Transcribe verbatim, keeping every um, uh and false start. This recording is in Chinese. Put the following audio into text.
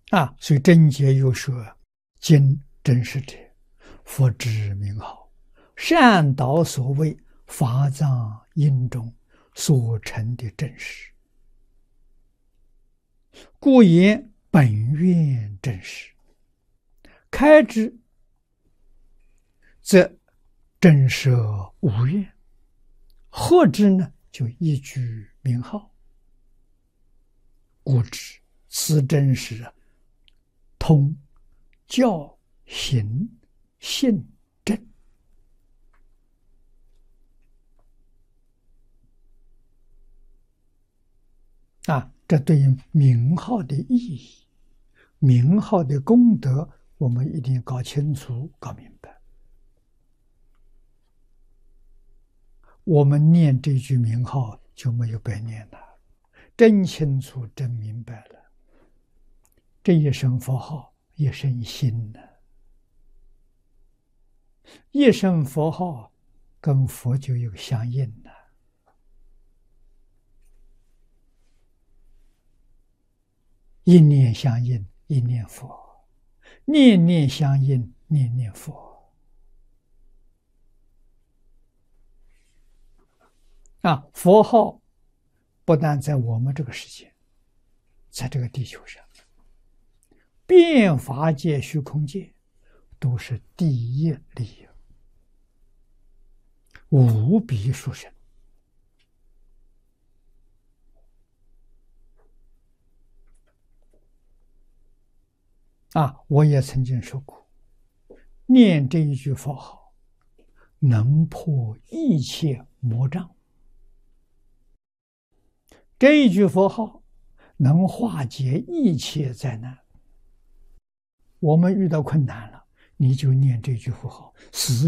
啊，所以真解又说：今真实者，佛之名号，善导所谓法藏因中所成的真实，故言本愿真实。开之，则真舍无怨；合之呢，就一句名号。故知此真实通教行信正。啊，这对于名号的意义、名号的功德，我们一定搞清楚、搞明白。我们念这句名号就没有白念了，真清楚、真明白了。这一声佛号，一声心呢？一声佛号跟佛就有相应了。一念相应，一念佛；念念相应，念念佛。啊，佛号不但在我们这个世界，在这个地球上，遍法界、虚空界，都是第一利益，无比殊胜。啊，我也曾经说过，念这一句佛号，能破一切魔障。这一句佛号能化解一切灾难。我们遇到困难了，你就念这句佛号，死